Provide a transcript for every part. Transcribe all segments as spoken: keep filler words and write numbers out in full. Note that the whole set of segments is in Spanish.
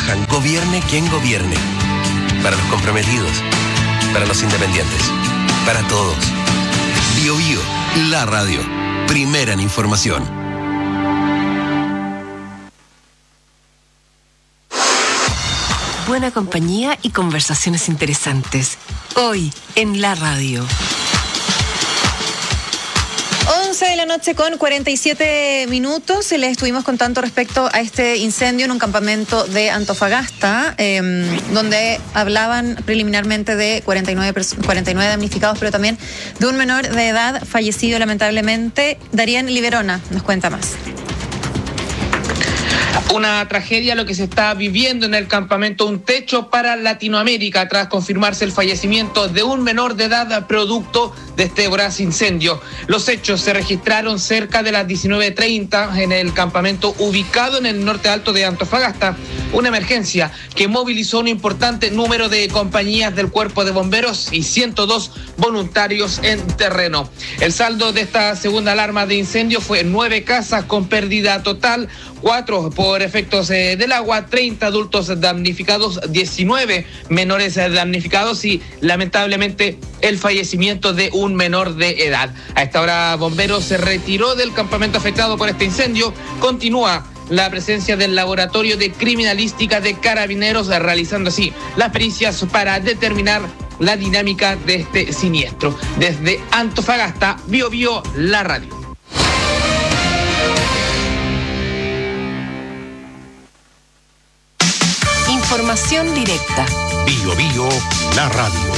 trabajan, gobierne quien gobierne. Para los comprometidos, para los independientes, para todos. Bio Bio, la radio, primera en información. Buena compañía y conversaciones interesantes. Hoy en la radio. once de la noche con cuarenta y siete minutos. Les estuvimos contando respecto a este incendio en un campamento de Antofagasta, eh, donde hablaban preliminarmente de cuarenta y nueve, cuarenta y nueve damnificados, pero también de un menor de edad fallecido lamentablemente. Darían Liberona nos cuenta más. Una tragedia lo que se está viviendo en el campamento Un Techo para Latinoamérica tras confirmarse el fallecimiento de un menor de edad producto de este voraz incendio. Los hechos se registraron cerca de las diecinueve treinta en el campamento ubicado en el norte alto de Antofagasta. Una emergencia que movilizó un importante número de compañías del Cuerpo de Bomberos y ciento dos voluntarios en terreno. El saldo de esta segunda alarma de incendio fue nueve casas con pérdida total, cuatro por efectos eh, del agua, treinta adultos damnificados, diecinueve menores damnificados y lamentablemente el fallecimiento de un menor de edad. A esta hora Bomberos se retiró del campamento afectado por este incendio. Continúa la presencia del Laboratorio de Criminalística de Carabineros, realizando así las pericias para determinar la dinámica de este siniestro. Desde Antofagasta, Bio Bio, la radio. Información directa. Bio Bio, la radio.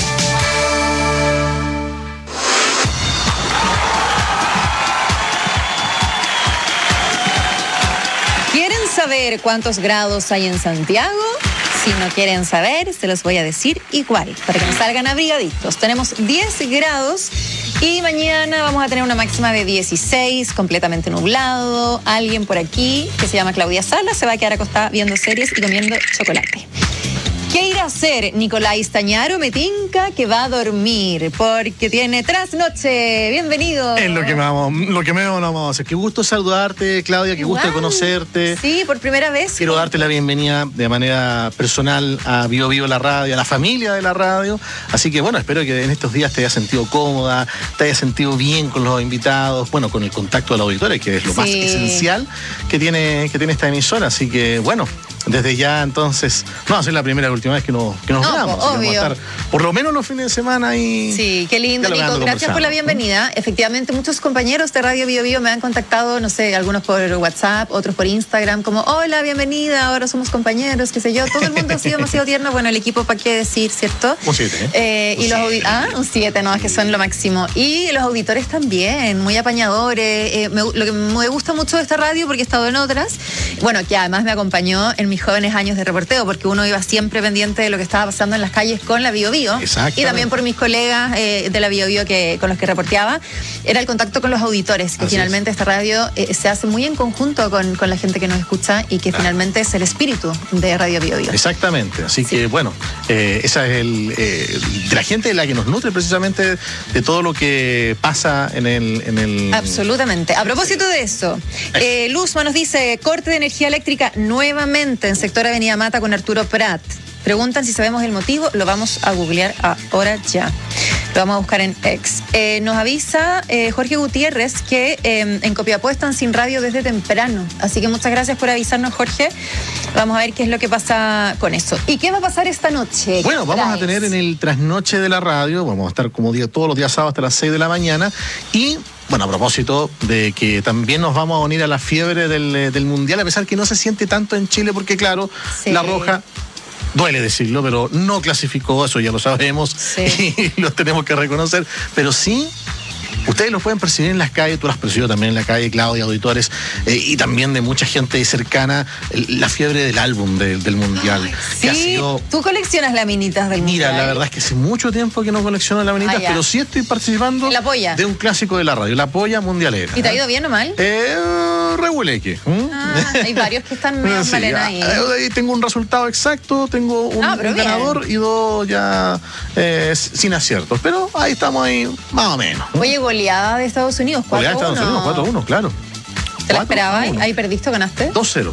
¿Quieren saber cuántos grados hay en Santiago? Si no quieren saber, se los voy a decir igual, para que nos salgan abrigaditos. Tenemos diez grados y mañana vamos a tener una máxima de dieciséis, completamente nublado. Alguien por aquí, que se llama Claudia Sala, se va a quedar acostada viendo series y comiendo chocolate. ¿Qué irá a hacer Nicolás Tañaro? Me tinca que va a dormir porque tiene trasnoche. Bienvenido. Es lo que me vamos, lo que me vamos a hacer. Qué gusto saludarte, Claudia, qué gusto Igual. conocerte. Sí, por primera vez. Quiero darte la bienvenida de manera personal a Bio Bio la radio, a la familia de la radio. Así que bueno, espero que en estos días te hayas sentido cómoda, te hayas sentido bien con los invitados, bueno, con el contacto de la auditoría, que es lo Sí. más esencial que tiene, que tiene esta emisora. Así que bueno, desde ya entonces, no va a ser la primera y última vez que nos, que nos No, veamos. po, Así que vamos a obvio. estar por lo menos los fines de semana y Sí, qué lindo, Nico. dialogando, Gracias por la conversando. bienvenida. Efectivamente, muchos compañeros de Radio Bio Bio me han contactado, no sé, algunos por WhatsApp, otros por Instagram, como, hola, bienvenida, ahora somos compañeros, qué sé yo. Todo el mundo ha sido demasiado tierno. Bueno, el equipo, ¿para qué decir, cierto? Un siete, ¿eh? Eh, y Un los siete. audi- Ah, un siete, no, es que son lo máximo. Y los auditores también, muy apañadores. Eh, me- lo que me gusta mucho de esta radio, porque he estado en otras, bueno, que además me acompañó en mis jóvenes años de reporteo, porque uno iba siempre pendiente de lo que estaba pasando en las calles con la Bio Bio. Exactamente. Y también por mis colegas eh, de la Bio Bio que, con los que reporteaba, era el contacto con los auditores, que Así finalmente esta radio eh, se hace muy en conjunto con, con la gente que nos escucha y que Claro. finalmente es el espíritu de Radio Bio Bio. Exactamente, así Sí. que bueno, eh, esa es el eh, de la gente de la que nos nutre precisamente de todo lo que pasa en el... En el Absolutamente. A propósito de eso, eh, Luzma nos dice, corte de energía eléctrica nuevamente en sector Avenida Mata con Arturo Prat. Preguntan si sabemos el motivo, lo vamos a googlear ahora ya. Lo vamos a buscar en X. Eh, nos avisa eh, Jorge Gutiérrez que eh, en Copiapó están sin radio desde temprano. Así que muchas gracias por avisarnos, Jorge. Vamos a ver qué es lo que pasa con eso. ¿Y qué va a pasar esta noche? Bueno, ¿Qué vamos a traes? tener en el trasnoche de la radio, vamos a estar como día, todos los días sábados hasta las seis de la mañana y... Bueno, a propósito de que también nos vamos a unir a la fiebre del, del Mundial, a pesar que no se siente tanto en Chile, porque claro, Sí. la Roja, duele decirlo, pero no clasificó, eso ya lo sabemos, Sí. y lo tenemos que reconocer, pero sí... Ustedes lo pueden percibir en las calles, tú lo has percibido también en la calle, Claudia, auditores, eh, y también de mucha gente cercana, el- la fiebre del álbum de- del Mundial. que ha Sí, sido... tú coleccionas laminitas del Mira, Mundial. la verdad es que hace mucho tiempo que no colecciono laminitas, Ah, ya. pero sí estoy participando ¿En la polla? de un clásico de la radio, la polla mundialera. ¿Y te ha ido bien o mal? Eh, reguleque. ¿Mm? Ah, hay varios que están medio Sí, malena ahí. ah, ahí tengo un resultado exacto, tengo un, Ah, pero un bien. ganador y dos ya eh, sin aciertos, pero ahí estamos ahí más o menos. Oye, goleada de Estados Unidos, Goleada de cuatro a Estados Unidos, uno. cuatro a uno, claro. ¿Te la cuatro a esperabas? uno. ¿Ahí perdiste o ganaste? dos cero.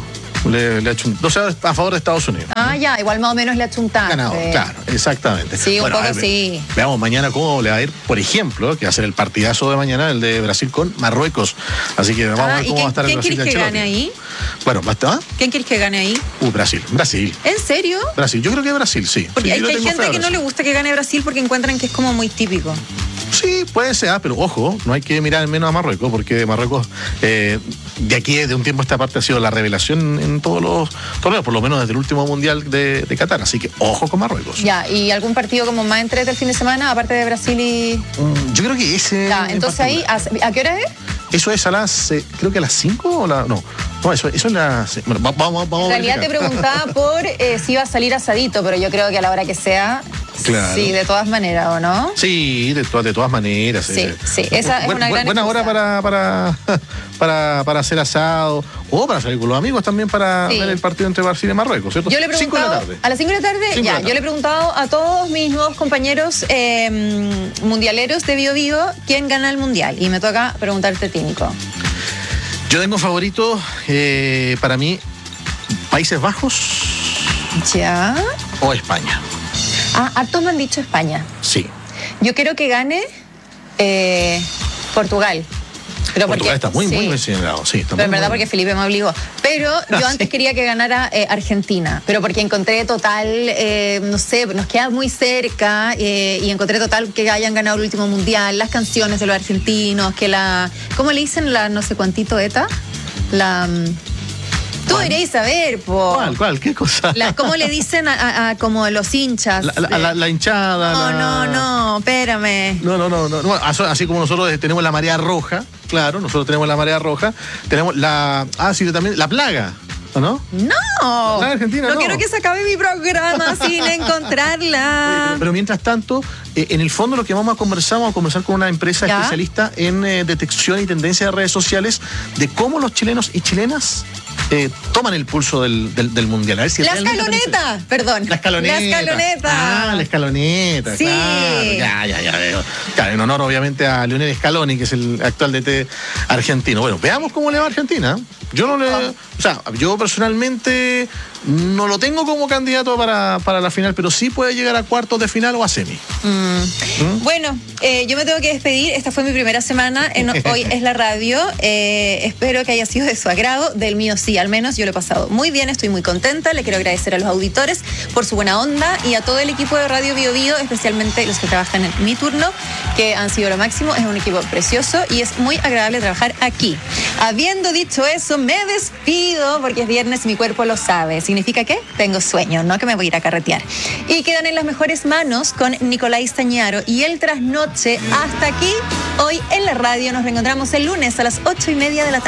Le, le ha hecho un, o sea, a favor de Estados Unidos. Ah, ya, igual más o menos le ha chuntado. Ganado, claro, exactamente. Sí, un bueno, poco a ver, sí. Veamos mañana cómo le va a ir, por ejemplo, que va a ser el partidazo de mañana, el de Brasil con Marruecos. Así que vamos Ah, a ver ¿y cómo quién, va a estar el quién Brasil quieres de que Ancelotti. gane ahí? Bueno, ¿basta? ¿Quién quieres que gane ahí? Uh, Brasil, Brasil. ¿En serio? Brasil, yo creo que Brasil, sí. Porque Sí, hay, yo hay tengo fe gente a que no Brasil. le gusta que gane Brasil porque encuentran que es como muy típico. Sí, puede ser, ah, pero ojo, no hay que mirar menos a Marruecos, porque Marruecos, eh, de aquí de un tiempo a esta parte, ha sido la revelación en todos los torneos, por lo menos desde el último mundial de, de Qatar. Así que ojo con Marruecos. Ya, ¿y algún partido como más entrete el fin de semana, aparte de Brasil y...? Mm, Yo creo que ese. Ya, en entonces ahí, particular. ¿a, ¿a qué hora es? Eso es a las, eh, creo que a las cinco o la. No, no, eso, eso es las. Bueno, va- vamos, vamos En a realidad te verificar. preguntaba por eh, si iba a salir asadito, pero yo creo que a la hora que sea, Claro. sí, de todas maneras, ¿o no? Sí, de, to- de todas maneras. Sí, eh. sí, esa es Bu- una bu- gran Buena hora excusa. para, para, para, para hacer asado o para salir con los amigos también para Sí. ver el partido entre Brasil y Marruecos, ¿cierto? Yo le he Cinco de la preguntado, tarde. a las cinco de la tarde, Cinco de ya, la yo tarde. le he preguntado a todos mis nuevos compañeros eh, mundialeros de Bio Bio quién gana el mundial. Y me toca preguntarte, Tínico. Yo tengo favorito eh, para mí Países Bajos Ya. o España. Ah, hartos me han dicho España. Sí. Yo quiero que gane eh, Portugal. Pero Portugal porque, está muy, sí. muy bien señalado. Sí, está Pero en muy, verdad muy porque Felipe me obligó. Pero yo Ah, antes sí. quería que ganara eh, Argentina. Pero porque encontré total, eh, no sé, nos queda muy cerca eh, y encontré total que hayan ganado el último mundial, las canciones de los argentinos, que la... ¿Cómo le dicen la no sé cuantito ETA? La... mm, Tú deberías saber, po. ¿Cuál, cuál? ¿Qué cosa? La- ¿Cómo le dicen a, a- a como los hinchas? La, la- la- la hinchada. No, la- no, no, espérame. No, no, no, no, no. Así así como nosotros tenemos la marea roja, claro, nosotros tenemos la marea roja, tenemos la. Ah, sí, también la plaga, ¿o no? No, La Argentina, no no. quiero que se acabe mi programa sin encontrarla. Pero, pero mientras tanto, eh, en el fondo lo que vamos a conversar, vamos a conversar con una empresa ¿Ya? especialista en eh, detección y tendencia de redes sociales de cómo los chilenos y chilenas eh, toman el pulso del, del, del mundial. A ver si La realmente escaloneta, perdón. La escaloneta. La escaloneta. Ah, la escaloneta. Sí. Claro. Ya, ya, ya veo. Claro, en honor obviamente a Lionel Scaloni, que es el actual D T argentino. Bueno, veamos cómo le va a Argentina. Yo no le. O sea, yo personalmente no lo tengo como candidato para, para la final, pero sí puede llegar a cuartos de final o a semi. Bueno, eh, yo me tengo que despedir. Esta fue mi primera semana en Hoy es la Radio. Eh, espero que haya sido de su agrado. Del mío sí, al menos yo lo he pasado muy bien. Estoy muy contenta. Le quiero agradecer a los auditores por su buena onda y a todo el equipo de Radio Bio Bio, especialmente los que trabajan en mi turno, que han sido lo máximo. Es un equipo precioso y es muy agradable trabajar aquí. Habiendo dicho eso, me despido porque es viernes y mi cuerpo lo sabe. ¿Significa qué? Tengo sueño, no que me voy a ir a carretear. Y quedan en las mejores manos con Nicolás Tañaro y el trasnoche. Hasta aquí, hoy en la radio. Nos reencontramos el lunes a las ocho y media de la tarde.